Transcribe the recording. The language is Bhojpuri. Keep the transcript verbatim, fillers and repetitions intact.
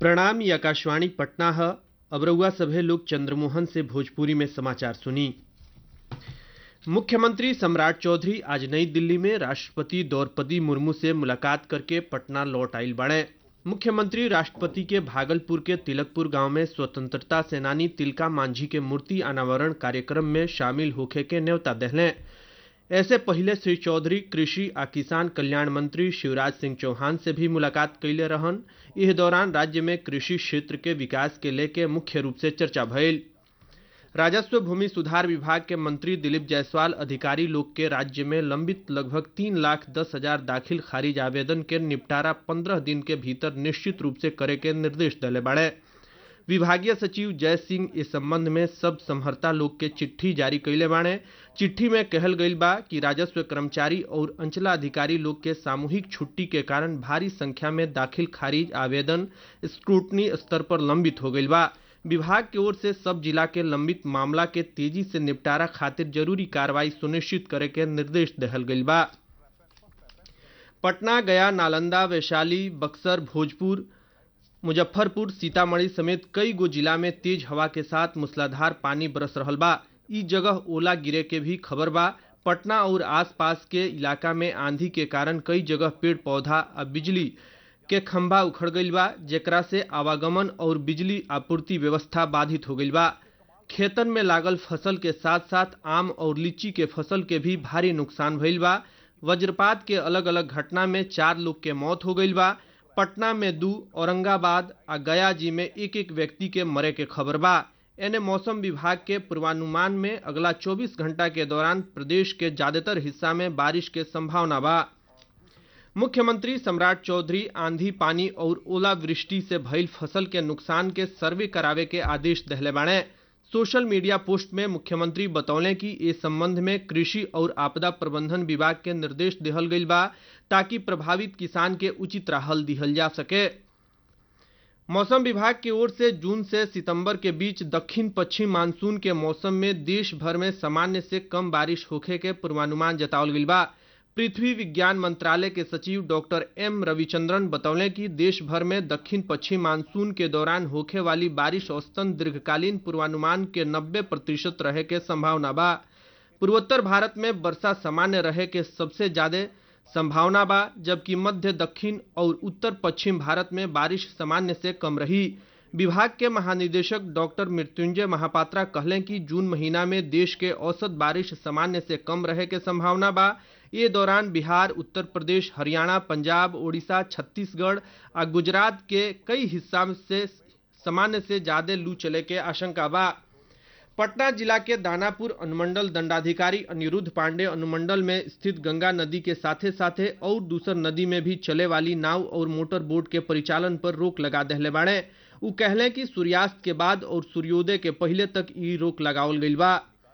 प्रणाम। ये आकाशवाणी पटना है। अब रउआ सभे लोग चंद्रमोहन से भोजपुरी में समाचार सुनी। मुख्यमंत्री सम्राट चौधरी आज नई दिल्ली में राष्ट्रपति द्रौपदी मुर्मू से मुलाकात करके पटना लौट आइल बाड़े। मुख्यमंत्री राष्ट्रपति के भागलपुर के तिलकपुर गांव में स्वतंत्रता सेनानी तिलका मांझी के मूर्ति अनावरण कार्यक्रम में शामिल होखे के न्योता देहले। ऐसे पहले श्री चौधरी कृषि आ किसान कल्याण मंत्री शिवराज सिंह चौहान से भी मुलाकात कैले रहन। इस दौरान राज्य में कृषि क्षेत्र के विकास के लेके मुख्य रूप से चर्चा भइल। राजस्व भूमि सुधार विभाग के मंत्री दिलीप जायसवाल अधिकारी लोग के राज्य में लंबित लगभग तीन लाख दस हजार दाखिल खारिज आवेदन के निपटारा पंद्रह दिन के भीतर निश्चित रूप से करे के निर्देश दिले बाड़े। विभागीय सचिव जय सिंह इस संबंध में सब समहर्ता लोग के चिट्ठी जारी कैले बाड़े। चिट्ठी में कहल गईल बा कि राजस्व कर्मचारी और अंचलाधिकारी लोग के सामूहिक छुट्टी के कारण भारी संख्या में दाखिल खारिज आवेदन स्क्रूटनी स्तर पर लंबित हो गईल बा। विभाग की ओर से सब जिला के लंबित मामला के तेजी से निपटारा खातिर जरूरी कार्रवाई सुनिश्चित करे के निर्देश देहल गईल बा। पटना, गया, नालंदा, वैशाली, बक्सर, भोजपुर, मुजफ्फरपुर, सीतामढ़ी समेत कई गो जिला में तेज हवा के साथ मूसलाधार पानी बरस रहल बा। ई जगह ओला गिरे के भी खबर बा। पटना और आसपास के इलाका में आंधी के कारण कई जगह पेड़ पौधा और बिजली के खंभा उखड़ गईल बा, जेकरा से आवागमन और बिजली आपूर्ति व्यवस्था बाधित हो गईल बा। खेतन में लागल फसल के साथ साथ आम और लीची के फसल के भी भारी नुकसान भइल बा। वज्रपात के अलग अलग घटना में चार लोग के मौत हो गईल बा। पटना में दू, औरंगाबाद और गया जी में एक एक व्यक्ति के मरे के खबर बा। एने मौसम विभाग के पूर्वानुमान में अगला चौबीस घंटा के दौरान प्रदेश के ज्यादातर हिस्सा में बारिश के संभावना बा। मुख्यमंत्री सम्राट चौधरी आंधी पानी और ओलावृष्टि से भइल फसल के नुकसान के सर्वे करावे के आदेश देहले बाड़े। सोशल मीडिया पोस्ट में मुख्यमंत्री बतौले कि इस संबंध में कृषि और आपदा प्रबंधन विभाग के निर्देश दिहल गईल बा, ताकि प्रभावित किसान के उचित राहत दिहल जा सके। मौसम विभाग की ओर से जून से सितंबर के बीच दक्षिण पश्चिम मानसून के मौसम में देश भर में सामान्य से कम बारिश होखे के पूर्वानुमान जतावल गईल बा। पृथ्वी विज्ञान मंत्रालय के सचिव डॉक्टर एम रविचंद्रन बतौले कि देश भर में दक्षिण पश्चिम मानसून के दौरान होखे वाली बारिश औसतन दीर्घकालीन पूर्वानुमान के नब्बे प्रतिशत रहे के संभावना बा। पूर्वोत्तर भारत में वर्षा सामान्य रहे के सबसे ज्यादा संभावना बा, जबकि मध्य, दक्षिण और उत्तर पश्चिम भारत में बारिश सामान्य से कम रही। विभाग के महानिदेशक डॉक्टर मृत्युंजय महापात्रा कहले कि जून महीना में देश के औसत बारिश सामान्य से कम रहे के संभावना बा। ये दौरान बिहार, उत्तर प्रदेश, हरियाणा, पंजाब, ओडिशा, छत्तीसगढ़ और गुजरात के कई हिस्सा से सामान्य से ज्यादा लू चले के आशंका बा। पटना जिला के दानापुर अनुमंडल दंडाधिकारी अनिरुद्ध पांडे अनुमंडल में स्थित गंगा नदी के साथे साथे और दूसर नदी में भी चले वाली नाव और मोटर बोट के परिचालन पर रोक लगा देहले बाड़े। उ कहले कि सूर्यास्त के बाद और सूर्योदय के पहले तक ई रोक लगावल गईल बा।